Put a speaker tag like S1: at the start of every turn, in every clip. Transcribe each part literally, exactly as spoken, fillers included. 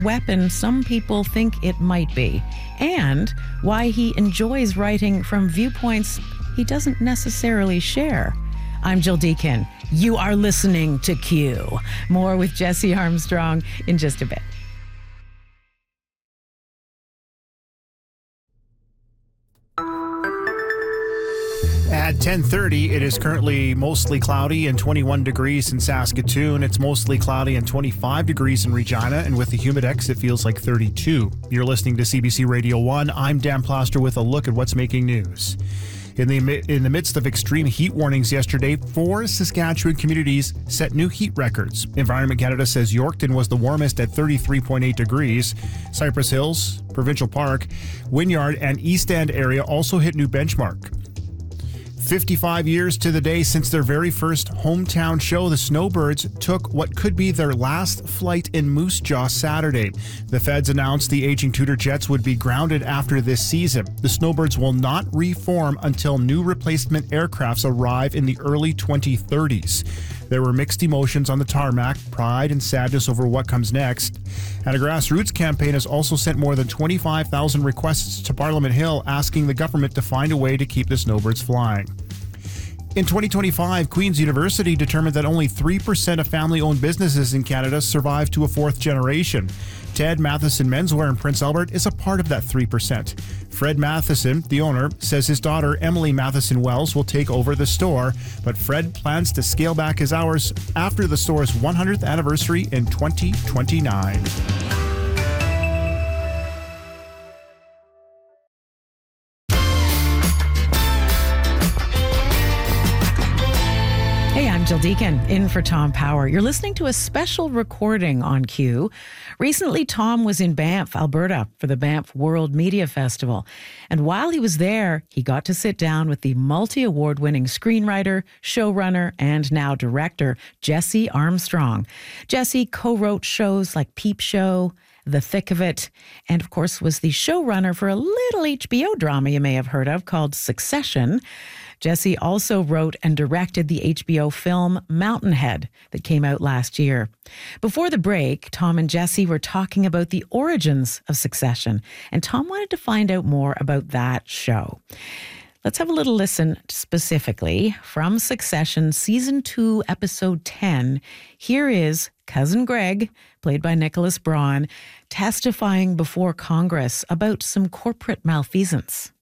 S1: weapon some people think it might be, and why he enjoys writing from viewpoints he doesn't necessarily share. I'm Jill Deakin. You are listening to Q. More with Jesse Armstrong in just a bit.
S2: At ten thirty, it is currently mostly cloudy and twenty-one degrees in Saskatoon. It's mostly cloudy and twenty-five degrees in Regina, and with the Humidex, it feels like thirty-two. You're listening to C B C Radio one. I'm Dan Plaster with a look at what's making news. In the in the midst of extreme heat warnings yesterday, four Saskatchewan communities set new heat records. Environment Canada says Yorkton was the warmest at thirty-three point eight degrees. Cypress Hills, Provincial Park, Wynyard, and East End area also hit new benchmark. fifty-five years to the day since their very first hometown show, the Snowbirds took what could be their last flight in Moose Jaw Saturday. The feds announced the aging Tudor jets would be grounded after this season. The Snowbirds will not reform until new replacement aircrafts arrive in the early twenty thirties. There were mixed emotions on the tarmac, pride and sadness over what comes next. And a grassroots campaign has also sent more than twenty-five thousand requests to Parliament Hill asking the government to find a way to keep the Snowbirds flying. In twenty twenty-five, Queen's University determined that only three percent of family-owned businesses in Canada survive to a fourth generation. Ted Matheson Menswear in Prince Albert is a part of that three percent. Fred Matheson, the owner, says his daughter Emily Matheson Wells will take over the store, but Fred plans to scale back his hours after the store's one hundredth anniversary in twenty twenty-nine.
S1: I'm Jill Deakin, in for Tom Power. You're listening to a special recording on Q. Recently, Tom was in Banff, Alberta, for the Banff World Media Festival. And while he was there, he got to sit down with the multi-award-winning screenwriter, showrunner, and now director, Jesse Armstrong. Jesse co-wrote shows like Peep Show, The Thick of It, and of course was the showrunner for a little H B O drama you may have heard of called Succession. Jesse also wrote and directed the H B O film Mountainhead that came out last year. Before the break, Tom and Jesse were talking about the origins of Succession, and Tom wanted to find out more about that show. Let's have a little listen specifically from Succession Season two, Episode ten. Here is Cousin Greg, played by Nicholas Braun, testifying before Congress about some corporate malfeasance.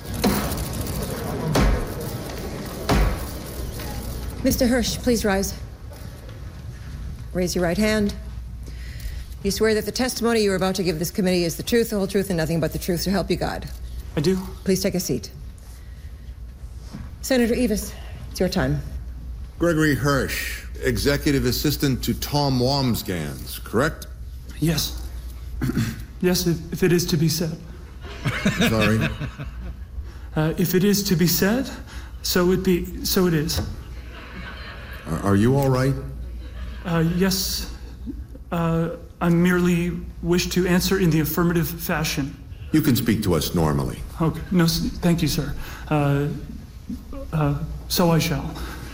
S3: Mister Hirsch, please rise. Raise your right hand. You swear that the testimony you are about to give this committee is the truth, the whole truth, and nothing but the truth, so help you God.
S4: I do.
S3: Please take a seat. Senator Eavis, it's your time.
S5: Gregory Hirsch, executive assistant to Tom Wamsgans, correct?
S4: Yes. Yes, if, if it is to be said.
S5: Sorry?
S4: Uh, if it is to be said, so it be, so it is.
S5: Are you all right?
S4: Uh, yes. Uh, I merely wish to answer in the affirmative fashion.
S5: You can speak to us normally.
S4: Okay. No, thank you, sir. Uh, uh, so I shall.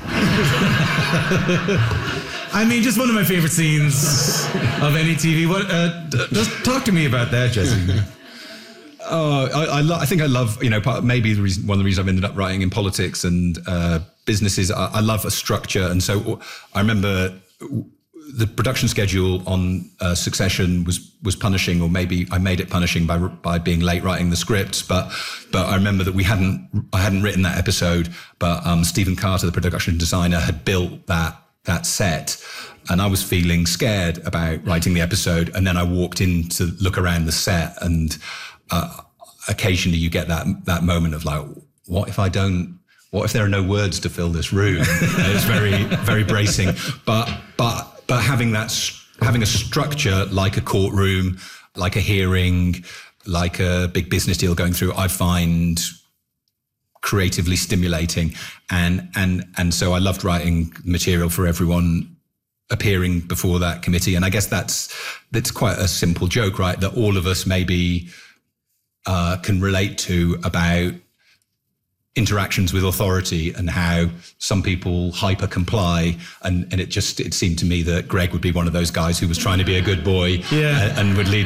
S6: I mean, just one of my favorite scenes of any T V. What? Uh, d- just talk to me about that, Jesse. Oh, I, I, lo- I think I love, you know, part, maybe the reason, one of the reasons I've ended up writing in politics and uh, businesses, I, I love a structure. And so I remember the production schedule on uh, Succession was was punishing, or maybe I made it punishing by by being late writing the scripts. But but I remember that we hadn't I hadn't written that episode, but um, Stephen Carter, the production designer, had built that that set. And I was feeling scared about writing the episode. And then I walked in to look around the set, and Uh, occasionally you get that that moment of like, what if I don't, what if there are no words to fill this room? It's very, very bracing. But, but, but having that, having a structure like a courtroom, like a hearing, like a big business deal going through, I find creatively stimulating. And, and, and so I loved writing material for everyone appearing before that committee. And I guess that's, that's quite a simple joke, right? That all of us maybe Uh, can relate to about interactions with authority and how some people hyper comply, and and it just it seemed to me that Greg would be one of those guys who was trying to be a good boy,
S7: Yeah.
S6: and, and would lead